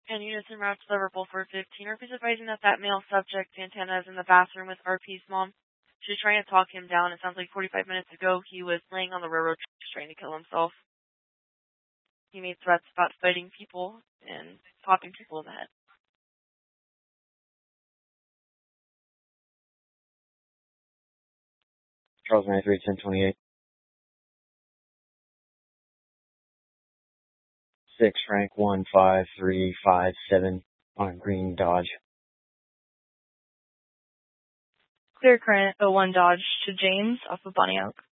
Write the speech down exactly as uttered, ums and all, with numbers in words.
ten units en route to Liverpool for fifteen. R P's advising that that male subject, Santana, is in the bathroom with R P's mom. She's trying to talk him down. It sounds like forty-five minutes ago he was laying on the railroad tracks trying to kill himself. He made threats about fighting people and popping people in the head. Charles ninety-three, ten twenty-eight. six Frank one five three five seven on green Dodge. Clear current oh one Dodge to James off of Bonnie Oak.